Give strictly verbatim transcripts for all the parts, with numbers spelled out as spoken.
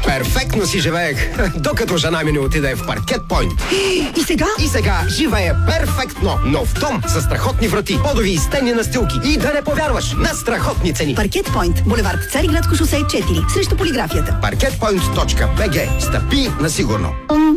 Перфектно си живеех, докато жена ми не отиде в Паркет Пойнт. И сега? И сега живее перфектно, но в дом със страхотни врати, подови и стени настилки и да не повярваш на страхотни цени. Паркет Пойнт, булевард Цариградско шосе четири, срещу полиграфията. паркет пойнт точка би джи. Стъпи на сигурно.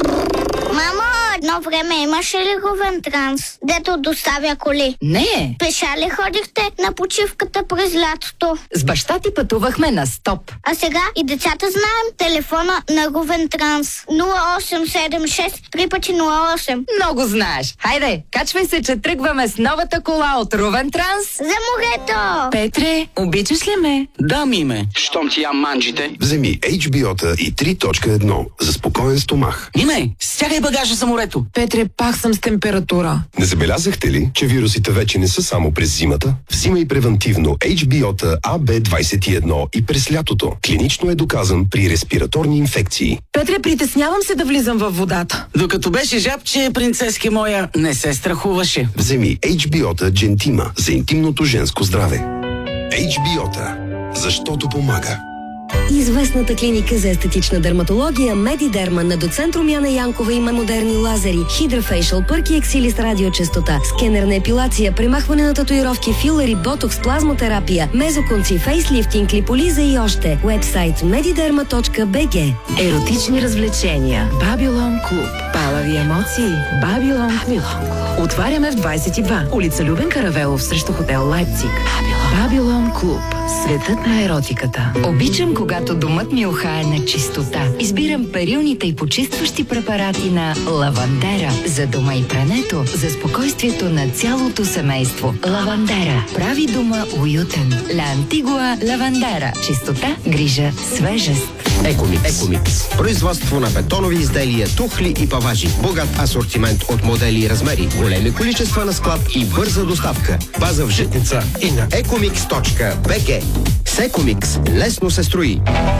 Мамо, едно време имаше ли Ровен Транс, дето доставя коли? Не. Пеша ли ходихте на почивката през лятото? С баща ти пътувахме на стоп. А сега и децата знаем телефона на Ровен Транс. нула осем седем шест три пъти нула осем. Много знаеш. Хайде, качвай се, че тръгваме с новата кола от Ровен Транс. За морето! Петре, обичаш ли ме? Да, Миме. Щом ти ям манджите. Вземи Ейч Би О-та и три точка едно за спокоен стомах. Миме, стягай багажа за морето. Петре, пак съм с температура. Не забелязахте ли, че вирусите вече не са само през зимата? Взимай превентивно Ейч Би О-та А Б двайсет и едно и през лятото. Клинично е доказан при респираторни инфекции. Петре, притеснявам се да влизам във водата. Докато беше жабче, принцески моя не се страхуваше. Вземи Ейч Би О-та Джентима за интимното женско здраве. Ейч Би О-та, защото помага. Известната клиника за естетична дерматология Медидерма на доцент Румяна Янкова има модерни лазери, хидрофейшъл, пърки ексили с радиочестота, скенерна епилация, премахване на татуировки, филери, ботокс, плазмотерапия, мезоконци, фейслифтинг, липолиза и още. Уебсайт медидерма точка би джи. Еротични развлечения. Бабилон клуб. Палави емоции. Бабилон клуб. Отваряме в двайсет и два. Улица Любен Каравелов срещу хотел Лайпциг. Бабилон клуб. Светът на еротиката. Обичам, когато домът ми ухае на чистота. Избирам перилните и почистващи препарати на Лавандера. За дома и прането, за спокойствието на цялото семейство. Лавандера прави дома уютен. Ла Антигуа Лавандера. Чистота, грижа, свежест. Екомикс. Екомикс. Производство на бетонови изделия, тухли и паважи. Богат асортимент от модели и размери. Големи количества на склад и бърза доставка. База в Житница и на екомикс точка би джи. С Екомикс лесно се строи.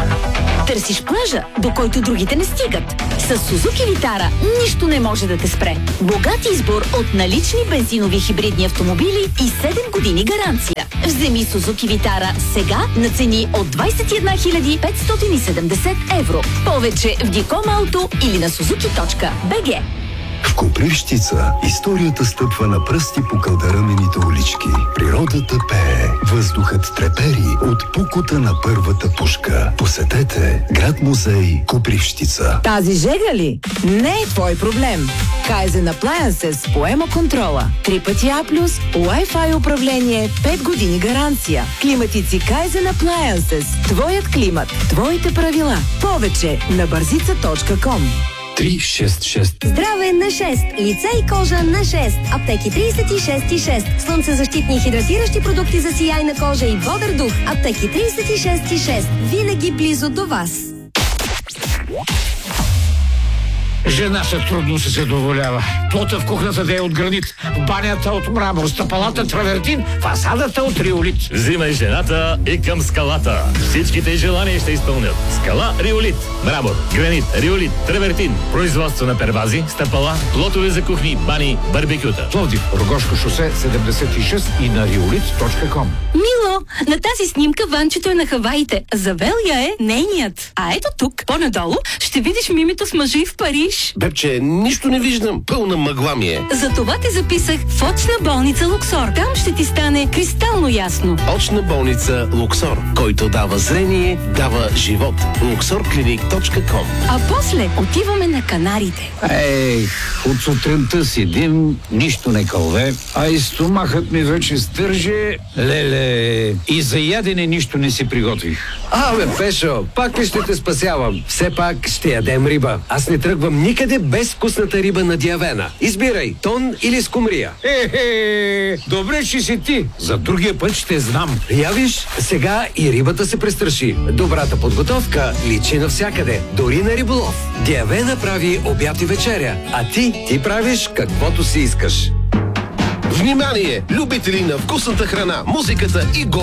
Търсиш плажа, до който другите не стигат. С Сузуки Витара нищо не може да те спре. Богат избор от налични бензинови хибридни автомобили и седем години гаранция. Вземи Сузуки Витара сега на цени от двайсет и една хиляди петстотин и седемдесет евро. Повече в Диком Ауто или на сузуки точка би джи. В Копривщица историята стъпва на пръсти по кълдарамените улички. Природата пее, въздухът трепери от пукота на първата пушка. Посетете град-музей Копривщица. Тази жега ли? Не е твой проблем. Kaizen Appliances поема контрола. Три пъти А плюс, Wi-Fi управление, пет години гаранция. Климатици Kaizen Appliances. Твоят климат, твоите правила. Повече на бързица точка ком. три шест шест. Здраве на шест. Лице и кожа на шест. Аптеки трийсет и шест и шест. Слънцезащитни и хидратиращи продукти за сияйна кожа и бодър дух. Аптеки трийсет и шест и шест. Винаги близо до вас. Жената трудно се задоволява. Плота в кухнята да е от гранит, в банята от мрамор, стъпалата травертин, фасадата от риолит. Взимай жената и към скалата. Всичките желания ще изпълнят. Скала Риолит. Мрамор, гранит, риолит, травертин. Производство на первази, стъпала, плотове за кухни, бани, барбекюта. Пловдив, Рогошко шосе седемдесет и шест и на риолит точка ком. Мило, на тази снимка Ванчето е на Хаваите. Завел я е нейният. А ето тук, по-надолу, ще видиш мимито с мъжа и в Париж. Бебче, нищо не виждам. Пълна мъгла ми е. Затова те записах в очна болница Луксор. Там ще ти стане кристално ясно. Очна болница Луксор, който дава зрение, дава живот. луксор клиник точка ком. А после отиваме на Канарите. Ех, от сутринта седим, нищо не кълве, а и стомахът ми вече стърже. Леле, и за ядене нищо не си приготвих. Абе, Пешо, пак ли ще те спасявам? Все пак ще ядем риба. Аз не тръгвам никъде без вкусната риба на Диавена. Избирай, тон или скумрия. Е-хе, добре, че си ти. За другия път ще знам. Я виж, сега и рибата се престраши. Добрата подготовка личи навсякъде, дори на риболов. Диавена прави обяд и вечеря, а ти, ти правиш каквото си искаш. Внимание, любители на вкусната храна, музиката и гол.